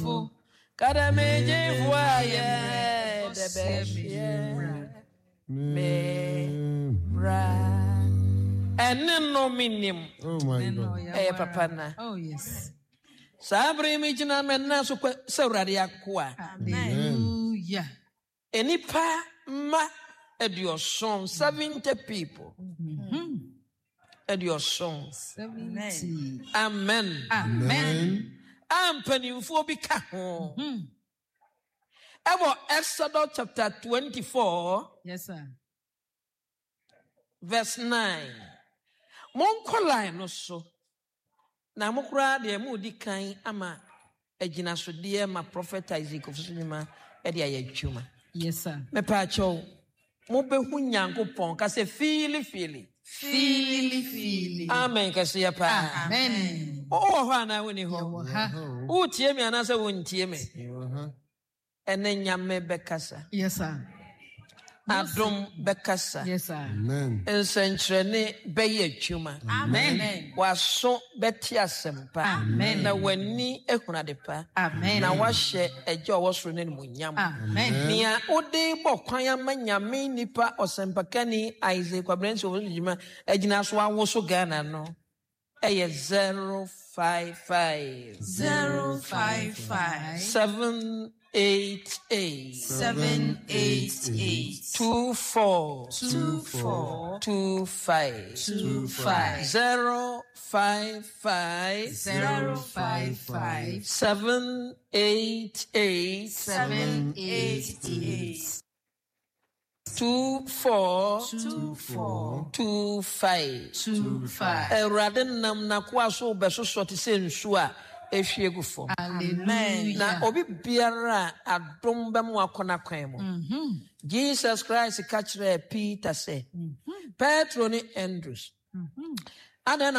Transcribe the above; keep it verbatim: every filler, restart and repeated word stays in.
Kada meje fuaye de beshe me ra ene no minim. Oh my God. Eh papa na. Oh yes. Sabre mi jina menna so se urade akoa. Hallelujah. Enipa ma edioson seventy people. Mhm. Edioson. seventy. Amen. Amen. Ampanimfo bi ka ho. Ebo Exodus chapter twenty-four. Yes sir. Verse nine. Mon kolai no so. Na mokura de mu di kan ama agina so de ma prophet Isaac of Sunima e de ayadwuma. Yes sir. Me pa cho mo be hu Nyankopon ka se feel feel. Feel feel. Amen ka se ya pa. Amen. O ho ana woni ho. Ha. O tie me ana se won tie me. Uh-huh. Ene nyame bekasa. Yes sir. Adom bekasa. Yes sir. Amen. Ensentrene beye adwuma. Amen. Waso beti asempa. Amen. Na wani ehuna de pa. Amen. Na wahye eje owosoro ne munyam. Amen. Nia ode bo kwan ya manyame nipa osempakani Isaac Kwabrenso wojima agina so awoso Ghana no. Eye zero five five Zero five five seven eight eight seven eight eight two four two four two five two five zero five five zero five five seven eight eight seven eight eight two four two four two five two five. Erade nam na kwa so besoso te se nsu a ehwie gu fom. Amen. Na obi biara adom bem akona kwan mu. Mhm. Jesus Christ catch Peter say Petro ni Andrews. Mhm. Adana